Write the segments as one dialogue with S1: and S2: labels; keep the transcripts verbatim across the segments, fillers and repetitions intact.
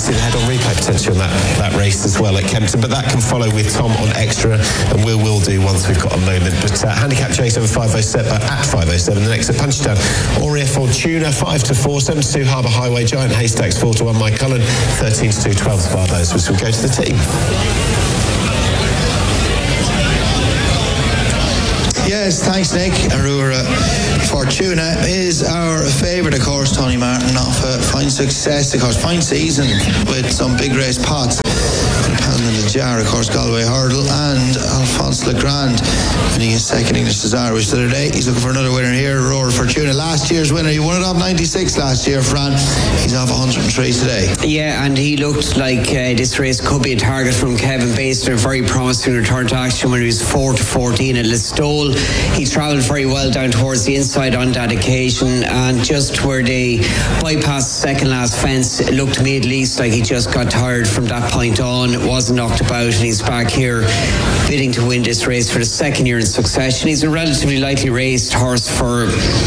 S1: fancy the head-on replay potentially on that, that race as well at Kempton, but that can follow with Tom on extra, and we'll, we'll do once we've got a moment. But uh, handicap chase over five oh seven, uh, at five oh seven, the next at Punchestown, Aurea Fortuna, five to four, seven to two, Harbour Highway, Giant Haystacks, four to one, Mike Cullen, thirteen to two, twelve to five, those which will go to the team.
S2: Yes, thanks, Nick. Aurora Fortuna is our favourite, of course, Tony Martin, off a fine success, of course, fine season with some big race pots. Pound in the jar, of course, Galway Hurdle, and Alphonse Legrand winning his second English Desire Wish the other day. He's looking for another winner here, Aurora Fortuna. Last year's winner, he won it off ninety-six last year, Fran. He's off one hundred three today.
S3: Yeah, and he looked like uh, this race could be a target from Kevin Baster. Very promising return to action when he was four to fourteen at Listowel. He travelled very well down towards the inside on that occasion, and just where they bypassed the second last fence, it looked to me at least like he just got tired from that point on. It wasn't knocked about, and he's back here bidding to win this race for the second year in succession. He's a relatively lightly raced horse for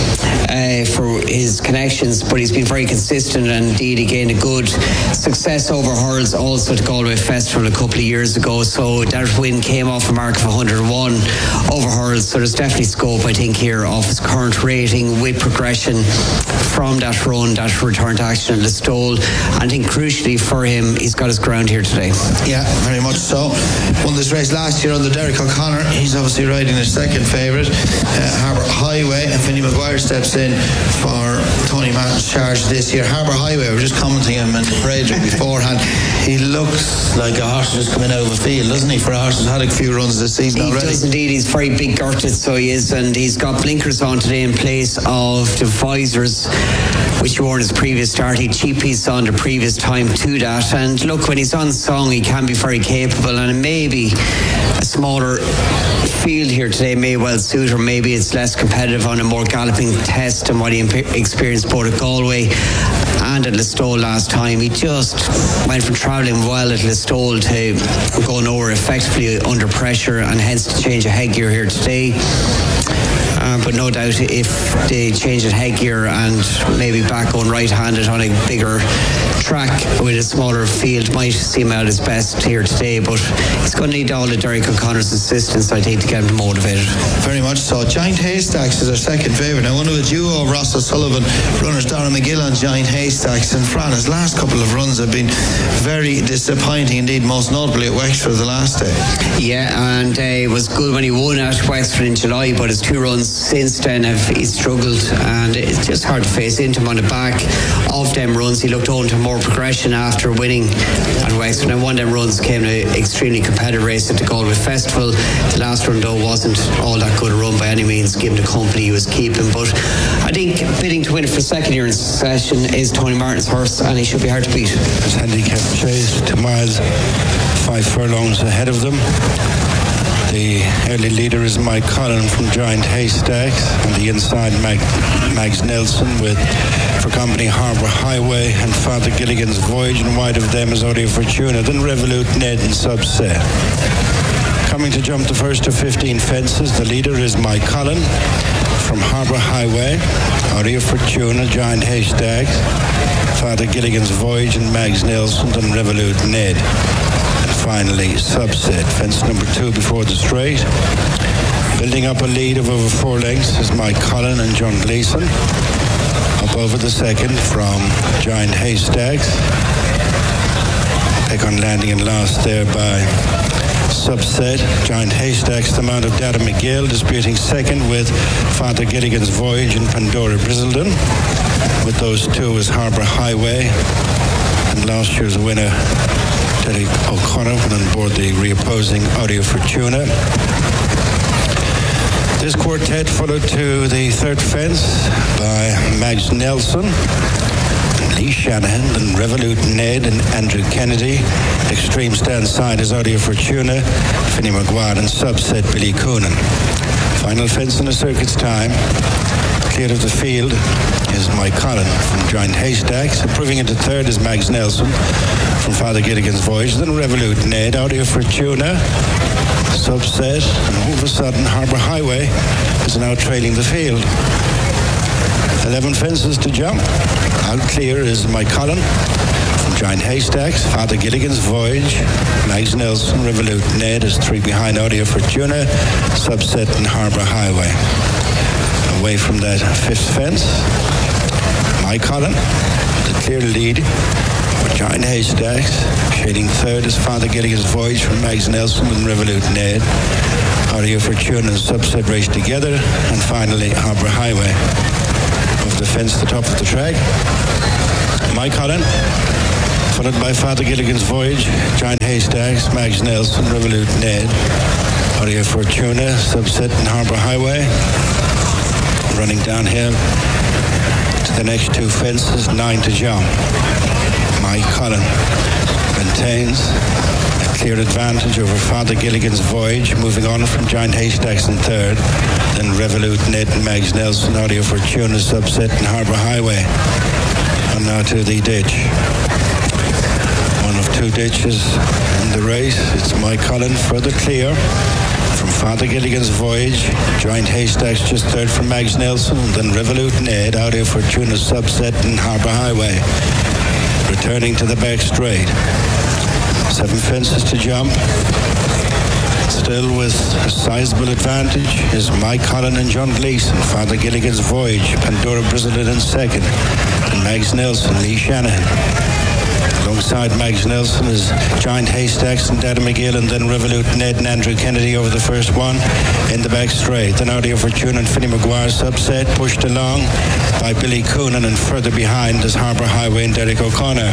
S3: uh, for his connections, but he's been very consistent, and indeed he gained a good success over hurdles also to Galway Festival a couple of years ago, so that win came off a mark of one hundred one over hurdles, so there's definitely scope, I think, here of his current rating with progression from that run, that return to action at Listowel. I think crucially for him, he's got his ground here today.
S2: Yeah, very much so. Won this race last year under Derek O'Connor. He's obviously riding his second favourite, uh, Harbour Highway, and Finny Maguire steps in for Tony Martin's charge this year. Harbour Highway, we were just commenting him in the parade beforehand. He looks like a horse who's coming out of a field, doesn't he, for a horse who's had a few runs this season
S3: he
S2: already?
S3: He does indeed. He's very big girted, so he is, and he's got blinkers on today in place of the visors which he wore in his previous start. He cheap piece on the previous time to that, and look, when he's on song he can be very capable, and maybe a smaller field here today may well suit, or maybe it's less competitive on a more galloping test than what he experienced both at Galway and at Listowel last time. He just went from travelling well at Listowel to going over effectively under pressure, and hence the change of headgear here today. Uh, but no doubt if they change at headgear and maybe back going right-handed on a bigger track with a smaller field, might seem out his best here today, but he's going to need all of Derek O'Connor's assistance, I think, to get him motivated.
S2: Very much so. Giant Haystacks is our second favourite. Now, one of the duo of Ross O'Sullivan, runners Dara McGill and Giant Haystacks, and Fran, his last couple of runs have been very disappointing indeed, most notably at Wexford the last day.
S3: Yeah, and uh, it was good when he won at Wexford in July, but his two runs since then have he struggled, and it's just hard to face into him on the back of them runs. He looked on to more progression after winning at Wexford, and one of them runs came to an extremely competitive race at the Galway Festival. The last run though wasn't all that good a run by any means, given the company he was keeping, but I think bidding to win it for second year in succession is Tony Martin's horse, and he should be hard to beat.
S4: His handicap chase, two miles, five furlongs ahead of them. The early leader is Mike Cullen from Giant Haystacks, and the inside Mag, Mags Nelson with for company Harbour Highway and Father Gilligan's Voyage, and wide of them is Aurea Fortuna, then Revolute, Ned and Subset. Coming to jump the first of fifteen fences, the leader is Mike Cullen from Harbour Highway, Aurea Fortuna, Giant Haystacks, Father Gilligan's Voyage and Mags Nelson, then Revolute, Ned. Finally, Subset, fence number two before the straight. Building up a lead of over four lengths is Mike Cullen and John Gleeson. Up over the second from Giant Haystacks. Pick on landing and last there by Subset. Giant Haystacks, the mount of Dara McGill, disputing second with Father Gilligan's Voyage and Pandora Bristleton. With those two is Harbour Highway. And last year's winner, Derek O'Connor, went on board the reopposing Aurea Fortuna. This quartet followed to the third fence by Mags Nelson, Lee Shanahan, and Revolute Ned and Andrew Kennedy. Extreme stand side is Aurea Fortuna, Finny Maguire, and Subset Billy Coonan. Final fence in the circuit's time. Clear of the field is Mike Cullen from Giant Haystacks. Improving into third is Mags Nelson from Father Gilligan's Voyage. Then Revolute Ned, Aurea Fortuna, Subset, and all of a sudden Harbour Highway is now trailing the field. Eleven fences to jump. Out clear is Mike Cullen from Giant Giant Haystacks, Father Gilligan's Voyage, Mags Nelson, Revolut Ned is three behind Audio Fortuna, Subset and Harbour Highway. Away from that fifth fence, My Colin, the clear lead for Giant Haystacks. Shading third is Father Gilligan's Voyage from Mags Nelson and Revolut Ned. Audio Fortuna and Subset race together, and finally Harbour Highway. Over the fence, the top of the track, My Colin, followed by Father Gilligan's Voyage, Giant Haystacks, Mags Nelson, Revolut Ned, Audio Fortuna, Subset and Harbour Highway. Running downhill to the next two fences, nine to jump. My Colin maintains a clear advantage over Father Gilligan's Voyage, moving on from Giant Haystacks in third, then Revolut Ned and Mags Nelson, Audio Fortuna, Subset and Harbour Highway. And now to the ditch. One of two ditches in the race. It's My Colin further clear from Father Gilligan's Voyage, Giant Haystacks just third from Mags Nelson, and then Revolut Ned, Audio Fortuna, Subset and Harbour Highway. Returning to the back straight. Seven fences to jump. Still with a sizable advantage is My Colin and John Gleeson, Father Gilligan's Voyage, Pandora Brazilian in second, and Mags Nelson, Lee Shanahan. Alongside Mags Nelson is Giant Haystacks and Dada McGill, and then Revolut Ned and Andrew Kennedy over the first one in the back straight. Then Audio Fortuna and Finney Maguire Subset pushed along by Billy Coonan, and further behind is Harbour Highway and Derek O'Connor.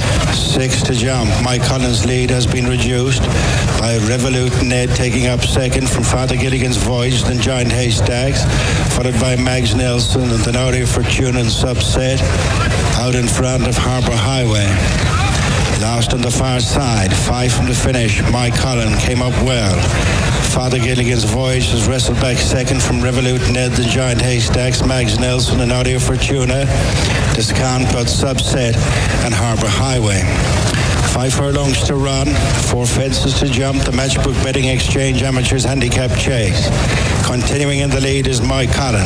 S4: Six to jump. My Colin's lead has been reduced by Revolut Ned taking up second from Father Gilligan's Voyage, then Giant Haystacks, followed by Mags Nelson, and then Audio Fortuna and Subset out in front of Harbour Highway. Last on the far side, five from the finish, My Colin came up well. Father Gilligan's Voyage has wrestled back second from Revolut Ned, the Giant Haystacks, Mags Nelson and Audio Fortuna, Discount but Subset and Harbour Highway. Five furlongs to run, four fences to jump, the Matchbook Betting Exchange Amateurs Handicap Chase. Continuing in the lead is My Colin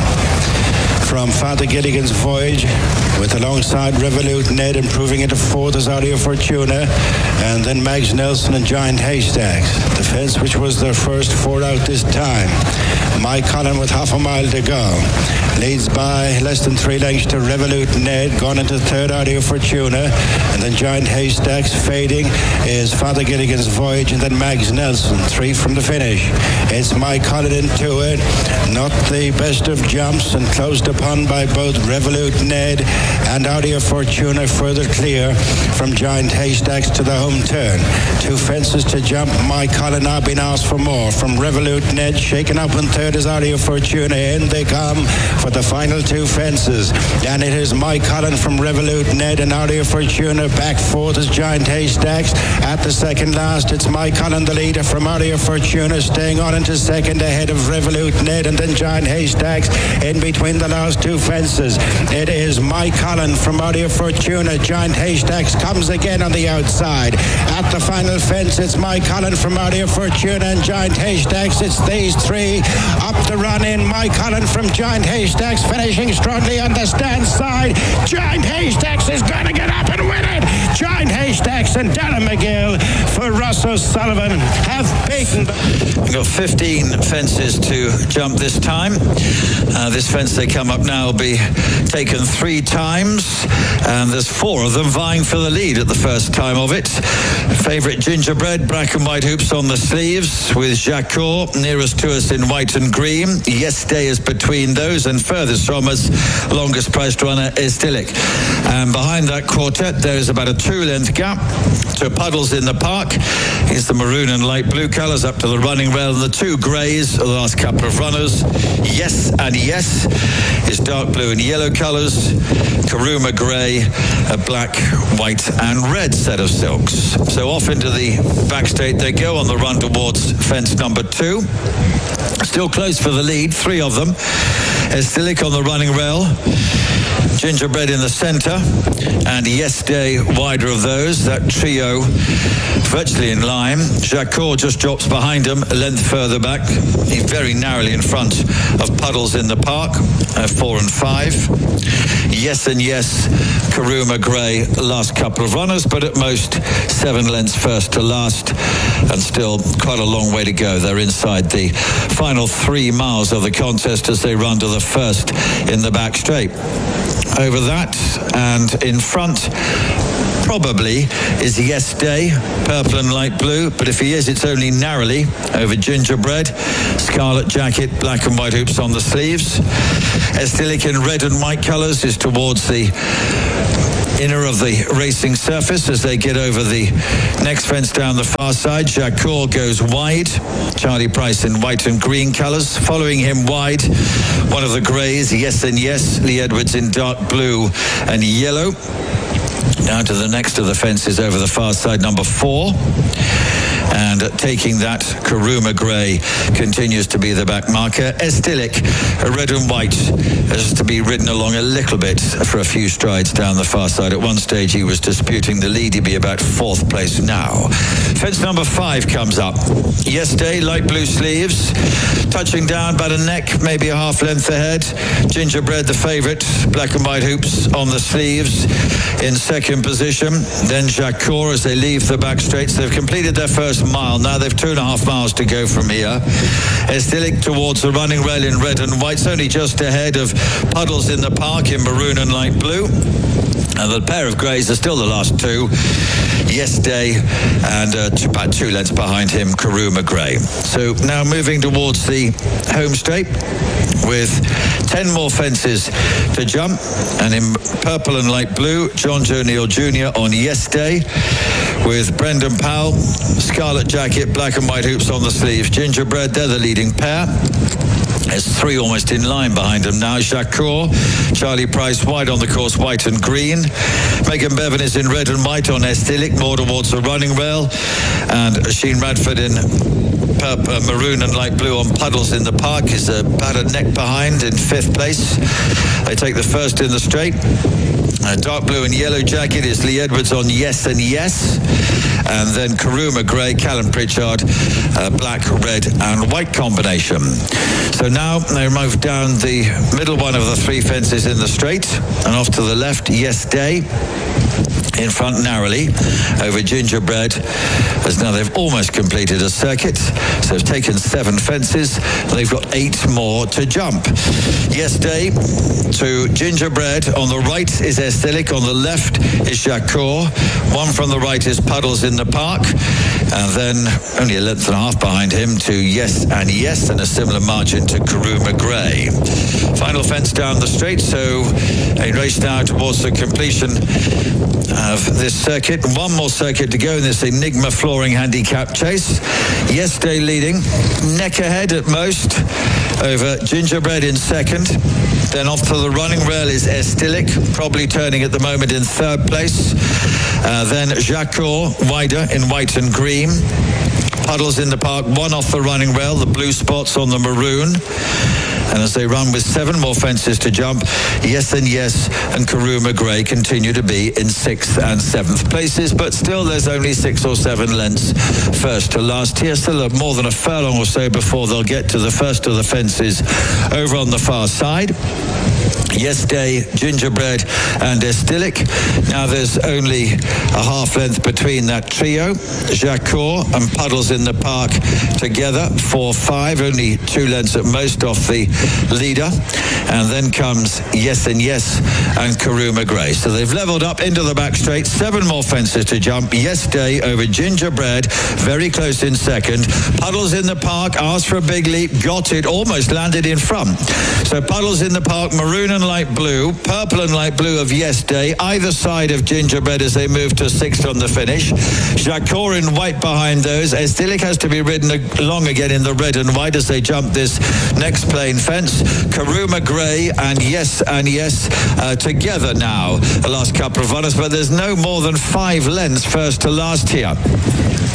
S4: from Father Gilligan's Voyage, with alongside Revolut Ned improving into fourth as Audio Fortuna, and then Mags Nelson and Giant Haystacks. The fence, which was their first four out this time. My Colin with half a mile to go. Leads by less than three lengths to Revolut Ned, gone into third Audio Fortuna, and then Giant Haystacks. Fading is Father Gilligan's Voyage, and then Mags Nelson, three from the finish. It's My Colin into it. Not the best of jumps, and closed upon by both Revolut Ned and Audio Fortuna, further clear from Giant Haystacks to the home turn. Two fences to jump. My Colin now been asked for more from Revolut Ned, shaken up in third is Audio Fortuna. In they come for the final two fences, and it is My Colin from Revolut Ned and Audio Fortuna. Back fourth is Giant Haystacks. At the second last, it's My Colin, the leader from Audio Fortuna, staying on into second ahead of Revolut Ned, and then Giant Haystacks in between the last two fences. It is My Colin from Audio Fortuna. Giant Haystacks comes again on the outside. At the final fence, it's My Colin from Audio Fortuna and Giant Haystacks. It's these three up to run in. My Colin from Giant Haystacks finishing strongly on the stand side. Giant Haystacks is going to get up and win it. Giant Haystacks and Dada McGill for Russ O'Sullivan have beaten.
S5: We've got fifteen fences to jump this time. Uh, this fence they come up now will be taken three times, and there's four of them vying for the lead at the first time of it. Favourite Gingerbread, black and white hoops on the sleeves, with Jacquot nearest to us in white and green. Yes Day is between those, and furthest from us, longest priced runner is Tillich. And behind that quartet, there is about a two-length gap to Puddles in the Park. He's the maroon and light blue colours up to the running rail, and the two greys are the last couple of runners. Yes and Yes is dark blue and yellow colours. Karuma grey, a black, white and red set of silks. So off into the back straight they go on the run towards fence number two. Still close for the lead, three of them. Estilic on the running rail. Gingerbread in the centre, and Yesterday wider of those. That trio virtually in line. Jacquot just drops behind him, a length further back. He's very narrowly in front of Puddles in the Park, uh, four and five. Yes and Yes, Karuma Gray, last couple of runners, but at most seven lengths first to last, and still quite a long way to go. They're inside the final three miles of the contest as they run to the first in the back straight. Over that and in front probably is Yesterday, purple and light blue, but if he is, it's only narrowly over Gingerbread. Scarlet jacket, black and white hoops on the sleeves. Estilic in red and white colours is towards the inner of the racing surface as they get over the next fence down the far side. Jacquot goes wide. Charlie Price in white and green colours. Following him wide, one of the greys, Yes and Yes. Lee Edwards in dark blue and yellow. Down to the next of the fences over the far side, number four. And taking that, Karuma Gray continues to be the back marker. Estilic, red and white, has to be ridden along a little bit for a few strides down the far side. At one stage, he was disputing the lead. He'd be about fourth place now. Fence number five comes up. Yesterday, light blue sleeves, touching down about a neck, maybe a half length ahead. Gingerbread, the favourite, black and white hoops on the sleeves in second position. Then Jacquot as they leave the back straights. They've completed their first mile. Now they've two and a half miles to go from here. Estilic towards the running rail in red and white. It's only just ahead of Puddles in the Park in maroon and light blue. And the pair of greys are still the last two. Yesterday and uh, about two lengths behind him, Karuma Gray. So now moving towards the home straight with ten more fences to jump. And in purple and light blue, John Joe Neal Junior on Yesterday with Brendan Powell, scarlet jacket, black and white hoops on the sleeves. Gingerbread, they're the leading pair. There's three almost in line behind him now. Jacquot, Charlie Price wide on the course, white and green. Megan Bevan is in red and white on Estilic, more towards the running rail. And Sheen Radford in purple, maroon and light blue on Puddles in the Park is about a neck behind in fifth place. They take the first in the straight. Uh, dark blue and yellow jacket is Lee Edwards on Yes and Yes. And then Karuma Gray, Callum Pritchard, uh, black, red and white combination. So now they move down the middle one of the three fences in the straight and off to the left, Yesterday. In front narrowly over Gingerbread, as now they've almost completed a circuit, so they've taken seven fences. They've got eight more to jump. Yesterday to Gingerbread. On the right is Estilic, on the left is Jacquot. One from the right is Puddles in the Park, and then only a length and a half behind him to Yes and Yes, and a similar margin to Karuma Gray. Final fence down the straight, so a race now towards the completion of this circuit. One more circuit to go in this Enigma Flooring Handicap Chase. Yesterday leading, neck ahead at most over Gingerbread in second. Then off to the running rail is Estilic, probably turning at the moment in third place. Uh, then Jacquot, wider in white and green. Puddles in the Park, one off the running rail, the blue spots on the maroon. And as they run with seven more fences to jump, Yes and Yes and Karuma Gray continue to be in sixth and seventh places, but still there's only six or seven lengths first to last here. Still more than a furlong or so before they'll get to the first of the fences over on the far side. Yesterday, Gingerbread and Estilic. Now there's only a half length between that trio. Jacquot and Puddles in the Park together, four five, only two lengths at most off the leader. And then comes Yes and Yes and Karuma Gray. So they've levelled up into the back straight. Seven more fences to jump. Yesterday over Gingerbread, very close in second. Puddles in the Park asked for a big leap, got it, almost landed in front. So Puddles in the Park, maroon and light blue, purple and light blue of Yesterday, either side of Gingerbread as they move to sixth on the finish. Jacquot in white behind those. Estilic has to be ridden along again in the red and white as they jump this next plain fence. Karuma Gray and Yes and Yes uh, together now, the last couple of runners, but there's no more than five lengths first to last here.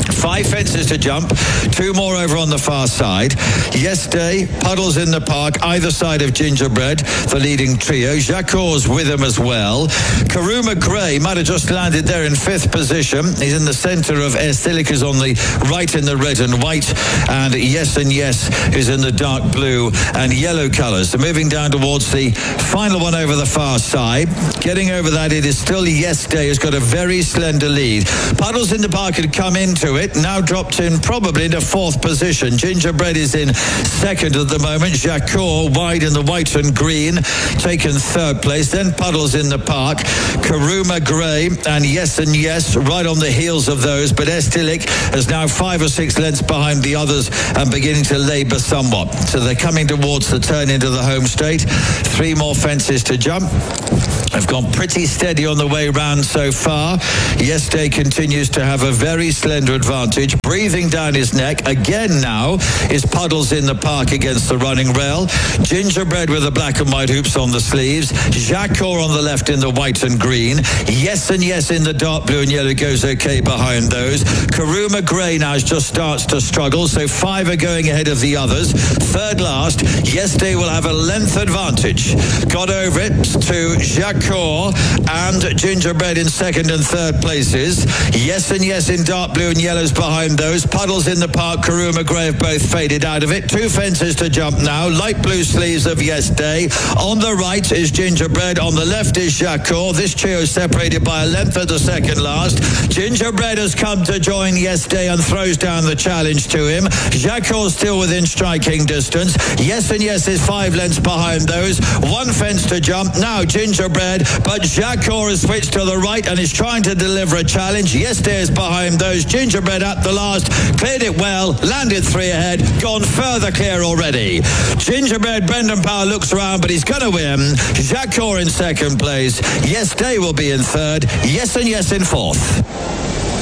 S5: Five fences to jump, two more over on the far side. Yes Day, Puddles in the Park, either side of Gingerbread, the leading trio. Jacques with him as well. Karuma Gray might have just landed there in fifth position. He's in the centre of Estilic, who's on the right in the red and white, and Yes and Yes, who's in the dark blue and yellow colours. So moving down towards the final one over the far side. Getting over that, it is still Yes Day, who's got a very slender lead. Puddles in the Park had come into it, now dropped in probably into fourth position. Gingerbread is in second at the moment. Jacques wide in the white and green, taken third place. Then Puddles in the Park, Karuma Gray and Yes and Yes right on the heels of those, but Estilic is now five or six lengths behind the others and beginning to labour somewhat. So they're coming towards the turn into the home straight. Three more fences to jump. I've gone pretty steady on the way round so far. Yes Day continues to have a very slender advantage. Breathing down his neck again now is Puddles in the Park against the running rail. Gingerbread with the black and white hoops on the sleeves. Jacques on the left in the white and green. Yes and Yes in the dark blue and yellow goes okay behind those. Karuma Gray now just starts to struggle, so five are going ahead of the others. Third last, Yes Day will have a length advantage. Got over it to Jacques and Gingerbread in second and third places. Yes and Yes in dark blue and yellows behind those. Puddles in the Park, Karuma Gray have both faded out of it. Two fences to jump now. Light blue sleeves of Yes Day. On the right is Gingerbread. On the left is Jacques. This trio is separated by a length at the second last. Gingerbread has come to join Yes Day and throws down the challenge to him. Jacques still within striking distance. Yes and Yes is five lengths behind those. One fence to jump. Now Gingerbread, but Jacques has switched to the right and is trying to deliver a challenge. Yes Day is behind those. Gingerbread at the last, cleared it well, landed three ahead, gone further clear already. Gingerbread, Brendan Power looks around, but he's going to win. Jacques in second place. Yes Day will be in third. Yes and Yes in fourth.